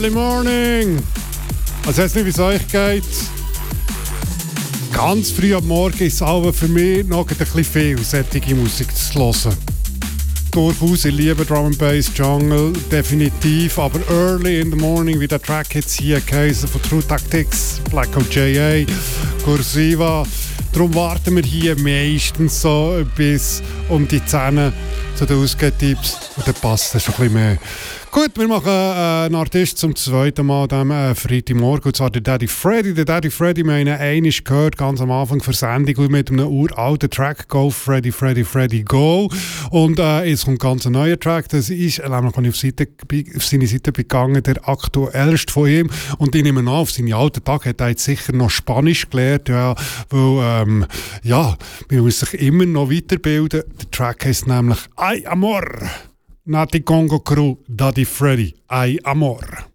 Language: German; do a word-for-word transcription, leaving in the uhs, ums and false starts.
Good morning! Also, ich weiß nicht, wie es euch geht. Ganz früh am Morgen ist es aber für mich noch ein bisschen viel, solche Musik zu hören. Durchaus, ich liebe Drum and Bass, Jungle, definitiv, aber early in the morning, wie der Track jetzt hier geheißen von True Tactics, Black O J A, Cursiva. Darum warten wir hier meistens so bis um die zehn zu den Ausgehtipps und dann passt das schon ein bisschen mehr. Gut, wir machen äh, einen Artist zum zweiten Mal am äh, Freitagmorgen, und zwar der Daddy Freddy. Der Daddy Freddy, wir haben ihn einmal gehört, ganz am Anfang der Sendung, mit einem uralten Track «Go Freddy, Freddy, Freddy, Go». Und äh, jetzt kommt ganz ein neuer Track, das ist, äh, nämlich kann ich auf, Seite, auf seine Seite gegangen, der aktuellste von ihm. Und ich nehme an, auf seine alten Tage hat er jetzt sicher noch Spanisch gelernt, ja, weil, ähm, ja, man muss sich immer noch weiterbilden. Der Track heisst nämlich «Ay Amor». Nati Congo Crew, Daddy Freddy, Ay Amor.